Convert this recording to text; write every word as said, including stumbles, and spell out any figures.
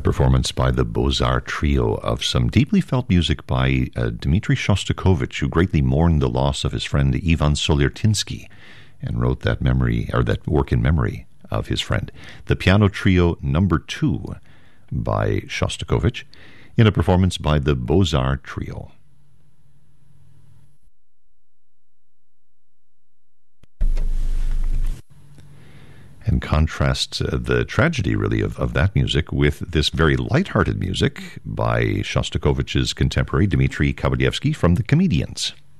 performance by the Beaux-Arts Trio of some deeply felt music by uh, Dmitri Shostakovich, who greatly mourned the loss of his friend Ivan Soliertinsky and wrote that memory or that work in memory of his friend. The Piano Trio Number Two by Shostakovich in a performance by the Beaux-Arts Trio. And contrast uh, the tragedy, really, of, of that music with this very lighthearted music by Shostakovich's contemporary Dmitri Kavalyevsky from The Comedians.